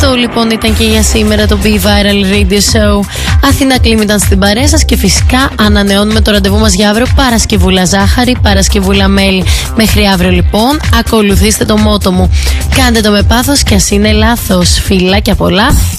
Αυτό λοιπόν ήταν και για σήμερα το Be Viral Radio Show. Αθήνα Κλίμ ήταν στην παρέα σας και φυσικά ανανεώνουμε το ραντεβού μας για αύριο. Παρασκευούλα ζάχαρη, Παρασκευούλα μέλι. Μέχρι αύριο λοιπόν, ακολουθήστε το μότο μου. Κάντε το με πάθος και ας είναι λάθος. Φιλάκια πολλά